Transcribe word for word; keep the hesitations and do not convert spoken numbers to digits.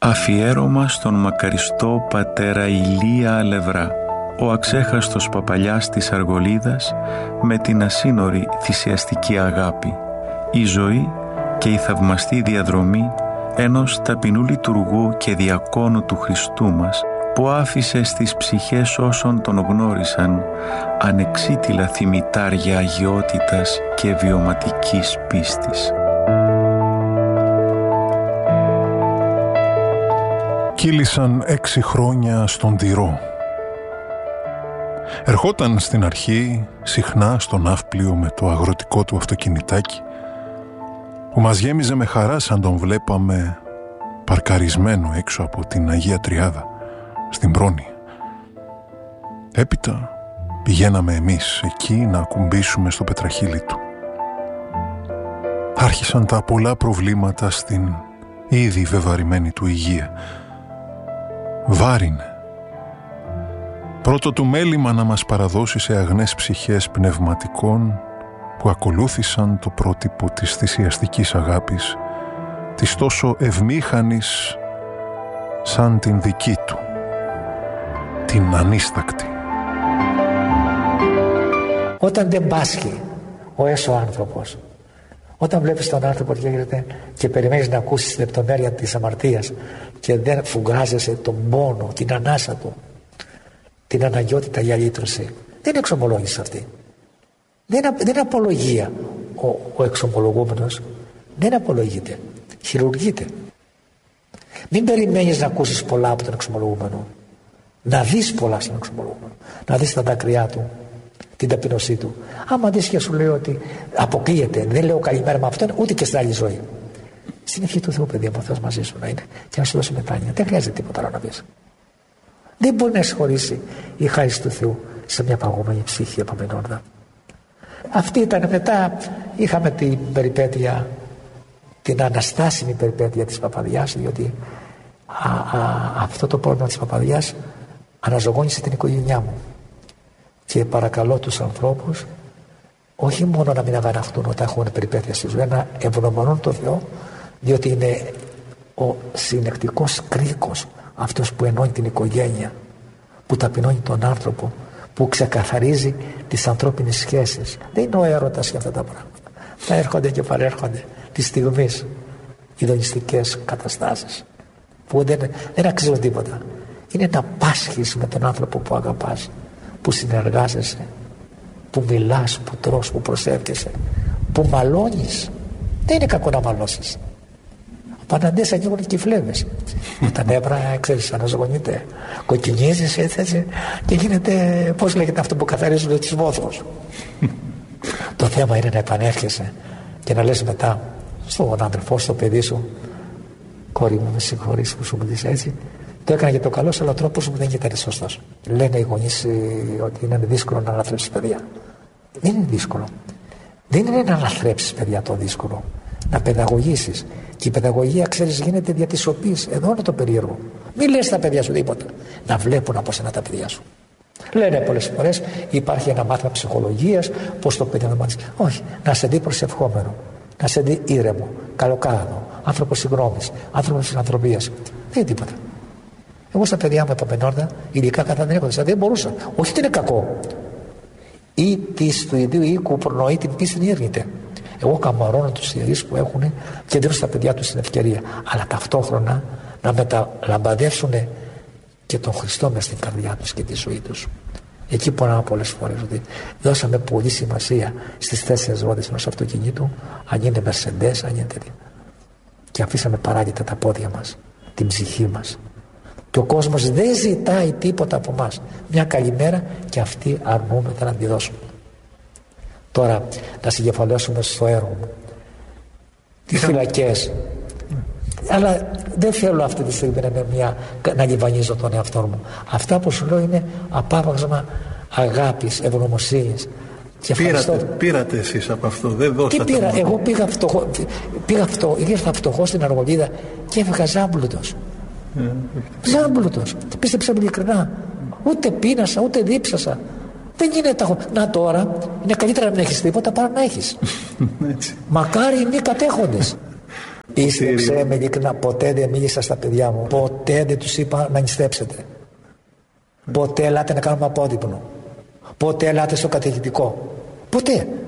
Αφιέρωμα στον μακαριστό πατέρα Ηλία Αλευρά, ο αξέχαστος παπαλιάς της Αργολίδας με την ασύνορη θυσιαστική αγάπη, η ζωή και η θαυμαστή διαδρομή ενός ταπεινού λειτουργού και διακόνου του Χριστού μας, που άφησε στις ψυχές όσων τον γνώρισαν ανεξίτηλα θυμητάρια αγιότητας και βιωματικής πίστης. Κύλησαν έξι χρόνια στον Τυρό. Ερχόταν στην αρχή συχνά στο ναύπλιο με το αγροτικό του αυτοκινητάκι, που μας γέμιζε με χαρά σαν τον βλέπαμε παρκαρισμένο έξω από την Αγία Τριάδα στην Πρόνοια. Έπειτα πηγαίναμε εμείς εκεί να ακουμπήσουμε στο πετραχύλι του. Άρχισαν τα πολλά προβλήματα στην ήδη βεβαρημένη του υγεία. Βάρινε. Πρώτο του μέλημα να μας παραδώσει σε αγνές ψυχές πνευματικών που ακολούθησαν το πρότυπο της θυσιαστικής αγάπης, της τόσο ευμήχανης σαν την δική του, την ανίστακτη. Όταν δεν πάσχει ο έσω άνθρωπος, όταν βλέπεις τον άνθρωπο και γίνεται και περιμένεις να ακούσεις την λεπτομέρεια της αμαρτίας και δεν φουγκράζεσαι τον πόνο, την ανάσα του, την αναγκαιότητα για λύτρωση, δεν είναι εξομολόγηση αυτή. Δεν, δεν είναι απολογία. Ο, ο εξομολογούμενος δεν απολογείται, χειρουργείται. Μην περιμένεις να ακούσεις πολλά από τον εξομολογούμενο, να δεις πολλά στον εξομολογούμενο, να δεις τα δάκρυά του, την ταπεινωσή του. Άμα δεις και σου λέει ότι αποκλείεται, δεν λέω καλημέρα με αυτόν ούτε και στην άλλη ζωή. Στην ευχή του Θεού, παιδί μου, ο Θεός μαζί σου να είναι και να σου δώσει μετάνοια. Δεν χρειάζεται τίποτα άλλο να πεις. Δεν μπορεί να εισχωρήσει η χάρις του Θεού σε μια παγωμένη ψυχή Επαμενόρδα. Αυτή ήταν. Μετά είχαμε την περιπέτεια, την αναστάσιμη περιπέτεια της παπαδιάς, διότι α, α, αυτό το πρόβλημα της παπαδιάς αναζωγόνησε την οικογένειά μου. Και παρακαλώ τους ανθρώπους όχι μόνο να μην αγαναχτούν όταν έχουν περιπέτεια στη ζωή, να ευγνωμονούν τον Θεό, διότι είναι ο συνεκτικός κρίκος αυτός που ενώνει την οικογένεια, που ταπεινώνει τον άνθρωπο, που ξεκαθαρίζει τις ανθρώπινες σχέσεις. Δεν είναι ο έρωτας για αυτά τα πράγματα. Θα έρχονται και παρέρχονται τη στιγμή ειδονιστικές καταστάσεις που δεν, δεν αξίζουν τίποτα. Είναι να πάσχεις με τον άνθρωπο που αγαπάς, που συνεργάζεσαι, που μιλάς, που τρως, που προσεύχεσαι, που μαλώνεις. Δεν είναι κακό να μαλώσεις. Απαναντές ανοίγουν και οι φλέβες. Τα νεύρα, ξέρεις, αναζωογονείται. Κοκκινίζεις έτσι, έτσι και γίνεται, πώς λέγεται αυτό που καθαρίζουν τις βόθρους. Το θέμα είναι να επανέρχεσαι και να λες μετά στον αδερφό, στο παιδί σου, κόρη μου, με συγχωρείς που σου μιλήσεις έτσι. Το έκανα για το καλό, αλλά ο τρόπος μου δεν ήταν σωστός. Λένε οι γονείς ότι είναι δύσκολο να αναθρέψεις παιδιά. Δεν είναι δύσκολο. Δεν είναι να αναθρέψεις παιδιά το δύσκολο. Να παιδαγωγήσεις. Και η παιδαγωγία, ξέρεις, γίνεται δια της σωπής. Εδώ είναι το περίεργο. Μην λες στα παιδιά σου τίποτα. Να βλέπουν από σένα τα παιδιά σου. Λένε πολλές φορές υπάρχει ένα μάθημα ψυχολογίας, πώς το παιδί να μάθεις. Όχι, να σε δει προσευχόμενο, να σε δει ήρεμο, καλοκάδο, άνθρωπο συγγνώμης, άνθρωπο συνανθρωπίας. Δεν είναι τίποτα. Εγώ στα παιδιά μου Επαμενόρδα, υλικά κατά δεν έχω, δεν μπορούσα. Όχι ότι είναι κακό. Ή της του ιδίου οίκου προνοεί την πίστη ήρνηται. Εγώ καμαρώνω τους ιερείς που έχουν και δίνω στα παιδιά τους την ευκαιρία. Αλλά ταυτόχρονα να μεταλαμπαδεύσουν και τον Χριστό μες στην καρδιά τους και τη ζωή τους. Εκεί πονάω πολλές φορές ότι δώσαμε πολύ σημασία στις τέσσερις ρόδες ενός αυτοκινήτου, αν είναι Mercedes, αν είναι τέτοια. Και αφήσαμε παράγεται τα πόδια μας, την ψυχή μας. Και ο κόσμος δεν ζητάει τίποτα από μας. Μια καλημέρα και αυτοί αρνούμεθα να τη δώσουμε. Τώρα να συγκεφαλώσουμε στο έργο μου. Τι φυλακές. Αλλά δεν θέλω αυτή τη στιγμή να, είναι μια, να λιβανίζω τον εαυτό μου. Αυτά που σου λέω είναι απάβασμα αγάπης, ευγνωμοσύνης. Πήρατε, πήρατε εσείς από αυτό, δεν δώσατε. Τι πήρα, εγώ πήγα φτωχό, πήγα φτωχό, ήρθα φτωχό στην Αργολίδα και έφυγα ζάμπλουτος. Yeah. Ζάμπλουτος, πίστεψα με ειλικρινά. Ούτε πείνασα, ούτε δίψασα. Δεν γίνεται. Να τώρα είναι καλύτερα να μην έχεις τίποτα παρά να έχεις. Μακάρι οι μη κατέχοντες. Πίστεψέ με ειλικρινά, ποτέ δεν μίλησα στα παιδιά μου. Ποτέ δεν τους είπα να νηστέψετε. Ποτέ ελάτε να κάνουμε απόδειπνο. Ποτέ ελάτε στο κατηχητικό. Ποτέ.